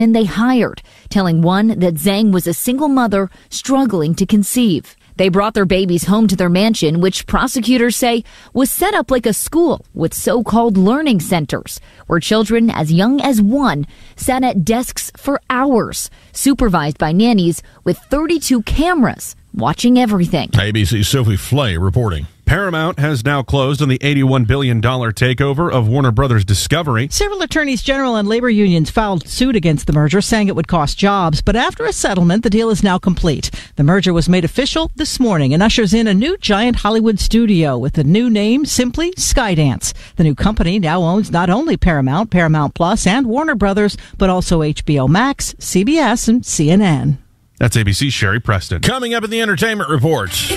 and they hired, telling One that Zhang was a single mother struggling to conceive. They brought their babies home to their mansion, which prosecutors say was set up like a school with so-called learning centers, where children as young as 1 sat at desks for hours, supervised by nannies with 32 cameras watching everything. ABC's Sophie Flay reporting. Paramount has now closed on the $81 billion takeover of Warner Brothers Discovery. Several attorneys general and labor unions filed suit against the merger, saying it would cost jobs. But after a settlement, the deal is now complete. The merger was made official this morning and ushers in a new giant Hollywood studio with the new name simply Skydance. The new company now owns not only Paramount, Paramount Plus, and Warner Brothers, but also HBO Max, CBS, and CNN. That's ABC's Sherry Preston. Coming up in the entertainment reports.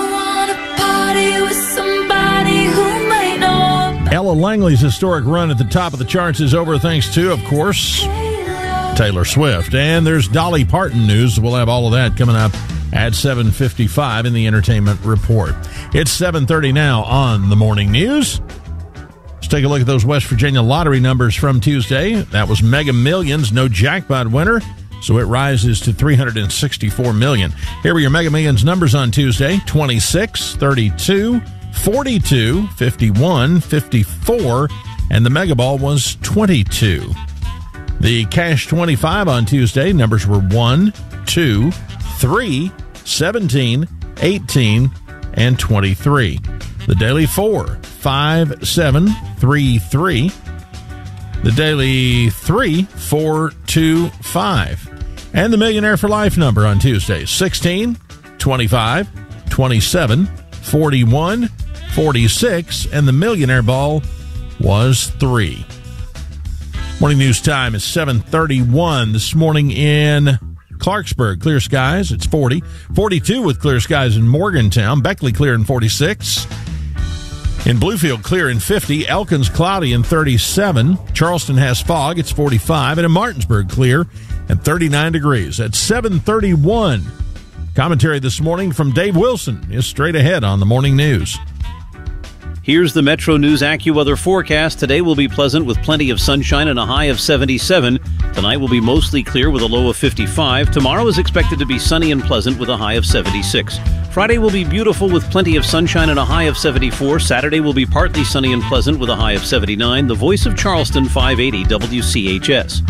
With somebody who might know. Ella Langley's historic run at the top of the charts is over thanks to, of course, Taylor Swift. And there's Dolly Parton news. We'll have all of that coming up at 7:55 in the entertainment report. It's 7:30 now on the morning news. Let's take a look at those West Virginia lottery numbers from Tuesday. That was Mega Millions, no jackpot winner, so it rises to $364 million. Here were your Mega Millions numbers on Tuesday: 26, 32, 42, 51, 54, and the Mega Ball was 22. The Cash 25 on Tuesday, numbers were 1, 2, 3, 17, 18, and 23. The Daily 4, 5, 7, 3, 3. The Daily 3, 4, 2, 5. And the Millionaire for Life number on Tuesday, 16, 25, 27, 41, 46, and the Millionaire Ball was 3. Morning news time is 7:31 this morning in Clarksburg. Clear skies, it's 40. 42 with clear skies in Morgantown. Beckley clear in 46. In Bluefield, clear in 50. Elkins, cloudy in 37. Charleston has fog, it's 45. And in Martinsburg, clear and 39 degrees. At 7:31. Commentary this morning from Dave Wilson is straight ahead on the morning news. Here's the Metro News AccuWeather forecast. Today will be pleasant with plenty of sunshine and a high of 77. Tonight will be mostly clear with a low of 55. Tomorrow is expected to be sunny and pleasant with a high of 76. Friday will be beautiful with plenty of sunshine and a high of 74. Saturday will be partly sunny and pleasant with a high of 79. The Voice of Charleston, 580 WCHS.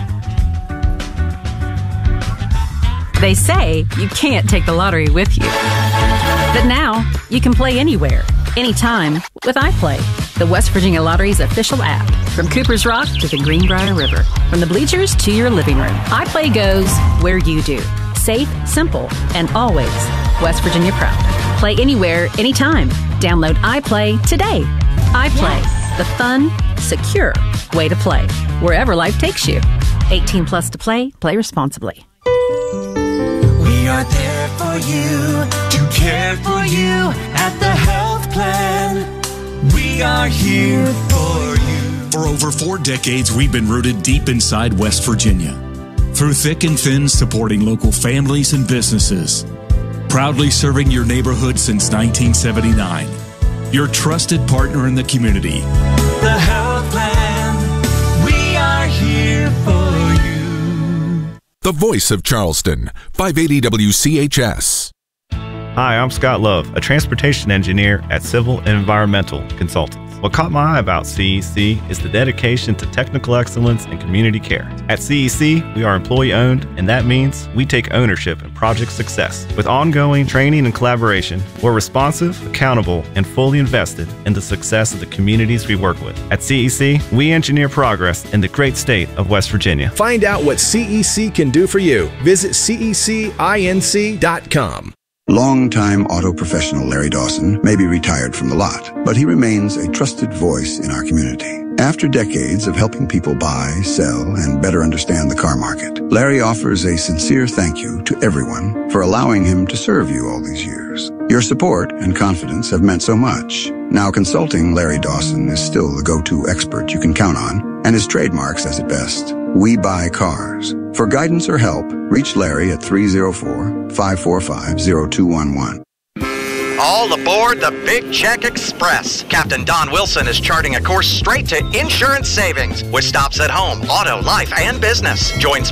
They say you can't take the lottery with you. But now, you can play anywhere, anytime with iPlay, the West Virginia Lottery's official app. From Cooper's Rock to the Greenbrier River, from the bleachers to your living room, iPlay goes where you do. Safe, simple, and always West Virginia proud. Play anywhere, anytime. Download iPlay today. iPlay, the fun, secure way to play, wherever life takes you. 18 plus to play. Play responsibly. We are there for you, to care for you at the health plan. We are here for you. For over 4 decades, we've been rooted deep inside West Virginia. Through thick and thin, supporting local families and businesses. Proudly serving your neighborhood since 1979. Your trusted partner in the community. The health plan. We are here for you. The Voice of Charleston, 580 WCHS. Hi, I'm Scott Love, a transportation engineer at Civil and Environmental Consultants. What caught my eye about CEC is the dedication to technical excellence and community care. At CEC, we are employee-owned, and that means we take ownership in project success. With ongoing training and collaboration, we're responsive, accountable, and fully invested in the success of the communities we work with. At CEC, we engineer progress in the great state of West Virginia. Find out what CEC can do for you. Visit cecinc.com. Longtime auto professional Larry Dawson may be retired from the lot, but he remains a trusted voice in our community. After decades of helping people buy, sell, and better understand the car market, Larry offers a sincere thank you to everyone for allowing him to serve you all these years. Your support and confidence have meant so much. Now consulting Larry Dawson is still the go-to expert you can count on, and his trademark says it best. We buy cars. For guidance or help, reach Larry at 304-545-0211. All aboard the Big Check Express. Captain Don Wilson is charting a course straight to insurance savings with stops at home, auto, life, and business. Join